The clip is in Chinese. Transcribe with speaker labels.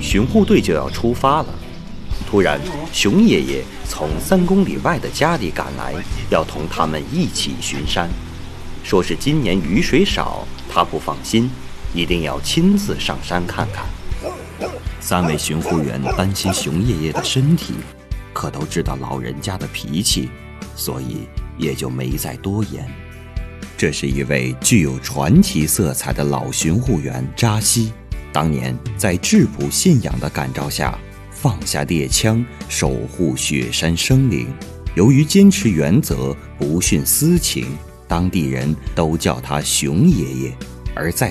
Speaker 1: 巡护队就要出发了。突然，熊爷爷从3公里外的家里赶来，要同他们一起巡山。说是今年雨水少，他不放心，一定要亲自上山看看。3位巡护员担心熊爷爷的身体，可都知道老人家的脾气，所以也就没再多言。这是一位具有传奇色彩的老巡护员扎西，当年在质朴信仰的感召下，放下猎枪，守护雪山生灵。由于坚持原则，不徇私情，当地人都叫他熊爷爷。而在